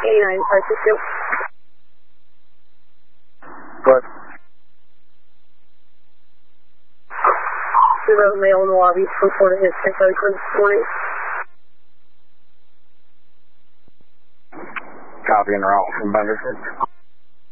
562. What? We have a male in the lobby. Reported his psychotic this morning. Copy and route from Bunderford.